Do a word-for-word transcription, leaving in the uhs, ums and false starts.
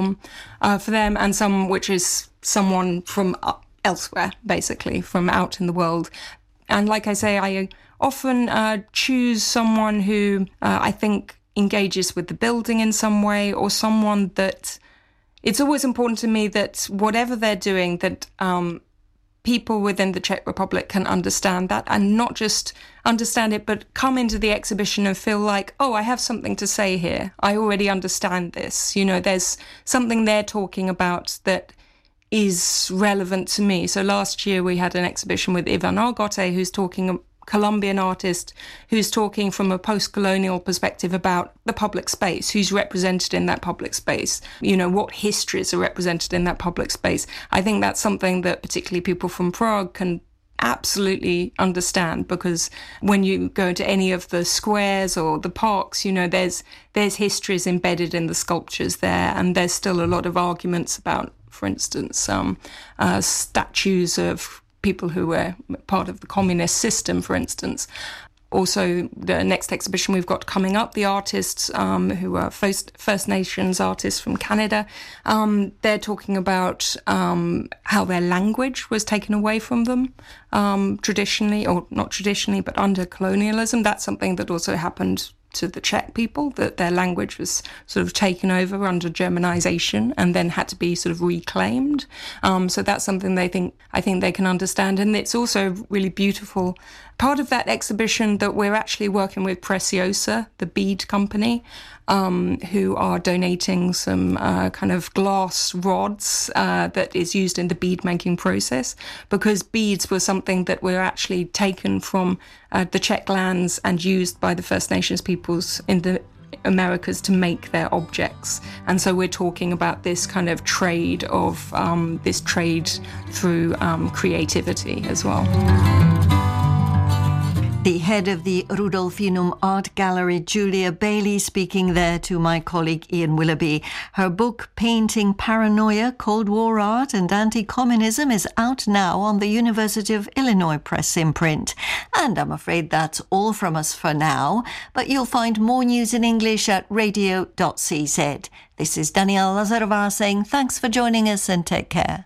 film uh, for them, and some which is someone from uh, elsewhere, basically, from out in the world. And like I say, I often uh, choose someone who uh, I think engages with the building in some way, or someone that... It's always important to me that whatever they're doing, that um, people within the Czech Republic can understand that, and not just understand it, but come into the exhibition and feel like, oh, I have something to say here. I already understand this. You know, there's something they're talking about that is relevant to me. So last year we had an exhibition with Ivan Argote, who's talking, a Colombian artist, who's talking from a post-colonial perspective about the public space, who's represented in that public space, you know, what histories are represented in that public space. I think that's something that particularly people from Prague can absolutely understand, because when you go to any of the squares or the parks, you know, there's there's histories embedded in the sculptures there, and there's still a lot of arguments about, for instance, um, uh, statues of people who were part of the communist system, for instance. Also, the next exhibition we've got coming up, the artists um, who are First, First Nations artists from Canada, um, they're talking about um, how their language was taken away from them um, traditionally, or not traditionally, but under colonialism. That's something that also happened to the Czech people, that their language was sort of taken over under Germanization and then had to be sort of reclaimed. Um, so that's something they think, I think they can understand. And it's also really beautiful. Part of that exhibition that we're actually working with Preciosa, the bead company, um, who are donating some uh, kind of glass rods uh, that is used in the bead making process, because beads were something that were actually taken from uh, the Czech lands and used by the First Nations peoples in the Americas to make their objects. And so we're talking about this kind of trade of um, this trade through um, creativity as well. The head of the Rudolfinum Art Gallery, Julia Bailey, speaking there to my colleague Ian Willoughby. Her book, Painting Paranoia, Cold War Art and Anti-Communism, is out now on the University of Illinois Press imprint. And I'm afraid that's all from us for now, but you'll find more news in English at radio dot c z. This is Danielle Lazarová saying thanks for joining us and take care.